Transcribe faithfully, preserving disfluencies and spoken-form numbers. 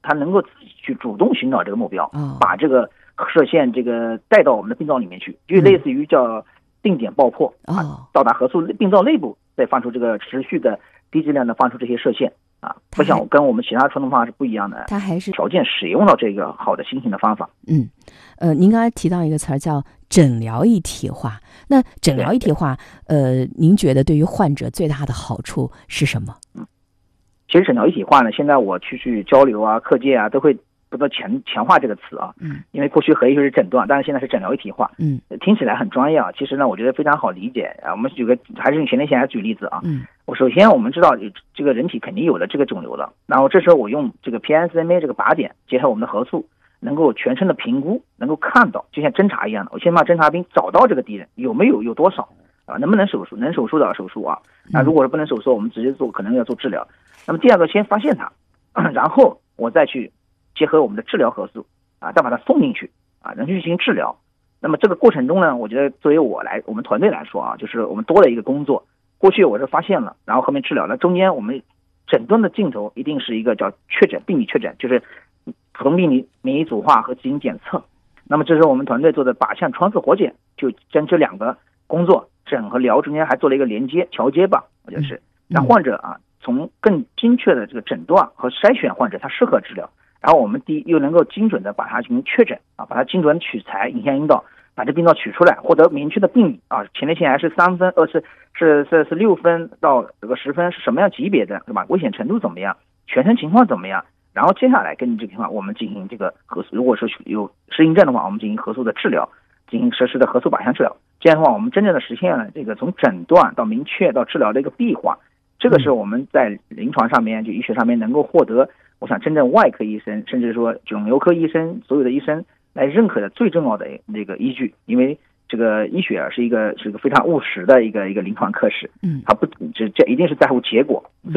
他能够自己去主动寻找这个目标，把这个射线这个带到我们的病灶里面去，就类似于叫定点爆破啊，到达核素病灶内部，再放出这个持续的低质量的放出这些射线啊，不像跟我们其他传统方法是不一样的， 它还是条件使用到这个好的新型的方法。 嗯，呃，您刚才提到一个词儿叫诊疗一体化，那诊疗一体化，呃，您觉得对于患者最大的好处是什么？ 嗯，其实诊疗一体化呢，现在我去去交流啊、课界啊，都会不断强强化这个词啊，嗯，因为过去核医学是诊断，但是现在是诊疗一体化，嗯，听起来很专业啊，其实呢，我觉得非常好理解啊。我们举个还是用前列腺癌举例子啊，嗯，我首先我们知道这个人体肯定有了这个肿瘤了，然后这时候我用这个 P S M A 这个靶点结合我们的核素，能够全身的评估，能够看到，就像侦查一样的，我先把侦察兵找到这个敌人有没有，有多少啊，能不能手术，能手术的手术啊，那如果是不能手术，我们直接做，可能要做治疗。那么第二个，先发现它，然后我再去结合我们的治疗核素啊，再把它送进去啊，然后去进行治疗。那么这个过程中呢，我觉得作为我来，我们团队来说啊，就是我们多了一个工作。过去我是发现了，然后后面治疗了，中间我们诊断的镜头一定是一个叫确诊病理确诊，就是普通病理免疫组化和基因检测。那么这是我们团队做的靶向穿刺活检，就将这两个工作诊和疗中间还做了一个连接桥接吧，我觉得是让患者啊从更精确的这个诊断和筛选患者他适合治疗。然后我们第一又能够精准的把它进行确诊啊，把它精准取材影像阴道，把这病灶取出来，获得明确的病理啊，前列腺癌是三分，呃是是是是六分到这个十分是什么样级别的，对吧？危险程度怎么样？全身情况怎么样？然后接下来根据这个情况，我们进行这个核素，如果是有适应症的话，我们进行核素的治疗，进行实施的核素靶向治疗。这样的话，我们真正的实现了这个从诊断到明确到治疗的一个闭环。这个是我们在临床上面就医学上面能够获得。我想真正外科医生甚至说肿瘤科医生所有的医生来认可的最重要的那个依据，因为这个医学啊是一个是一个非常务实的一个一个临床科室，嗯，它不这这一定是在乎结果，所